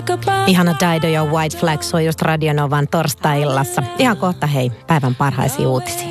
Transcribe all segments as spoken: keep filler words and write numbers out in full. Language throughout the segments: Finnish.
Ihana Dido ja White Flag soi just Radio Novan torstai-illassa. Ihan kohta hei, päivän parhaisia uutisia.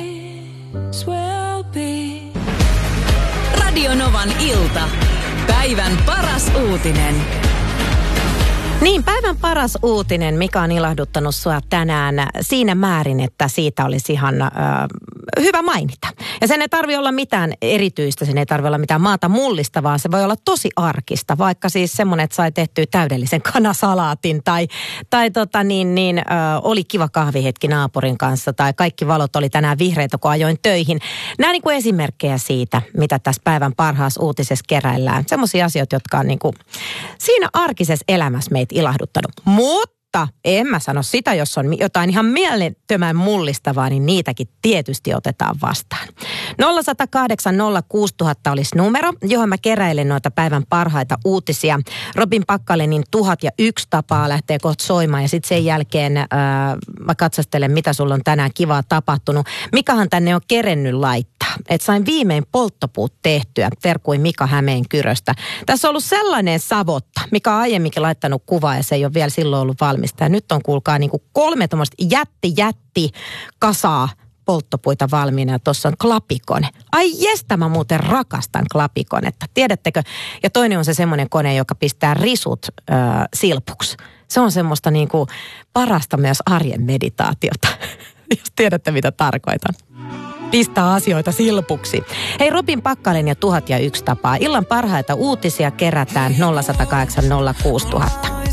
Radio Novan ilta. Päivän paras uutinen. Niin, päivän paras uutinen, mikä on ilahduttanut sua tänään siinä määrin, että siitä olisi ihan äh, hyvä mainita. Ja sen ei tarvitse olla mitään erityistä, sen ei tarvitse olla mitään maata mullistavaa, se voi olla tosi arkista, vaikka siis semmoinen, että sai tehtyä täydellisen kanasalaatin tai, tai tota niin, niin äh, oli kiva kahvihetki naapurin kanssa tai kaikki valot oli tänään vihreitä, kun ajoin töihin. Nämä niin kuin esimerkkejä siitä, mitä tässä päivän parhaassa uutisessa keräillään. Semmoisia asioita, jotka on niin kuin siinä arkisessa elämässä meitä ilahduttanut. Mutta en mä sano sitä, jos on jotain ihan mielettömän mullistavaa, niin niitäkin tietysti otetaan vastaan. nolla yksi nolla kahdeksan nolla kuusi nolla nolla nolla olisi numero, johon mä keräilen noita päivän parhaita uutisia. Robin Pakkalenin tuhat ja yksi tapaa lähtee kohta soimaan ja sitten sen jälkeen äh, mä katsastelen, mitä sulla on tänään kivaa tapahtunut. Mikahan tänne on kerennyt laittaa. Että sain viimein polttopuut tehtyä, terkui Mika Hämeenkyröstä. Tässä on ollut sellainen savotta, mikä on aiemminkin laittanut kuvaa ja se ei ole vielä silloin ollut valmista. Ja nyt on kuulkaa niin kuin kolme tuommoista jätti jätti kasaa polttopuita valmiina ja tuossa on klapikone. Ai jestä, mä muuten rakastan klapikonetta. Tiedättekö? Ja toinen on se semmoinen kone, joka pistää risut äh, silpuksi. Se on semmoista niin kuin parasta myös arjen meditaatiota, jos tiedätte mitä tarkoitan. Pistää asioita silpuksi. Hei, Robin Pakkalen ja tuhat ja yksi tapaa. Illan parhaita uutisia kerätään nolla yksi nolla kahdeksan nolla kuusi nolla nolla nolla.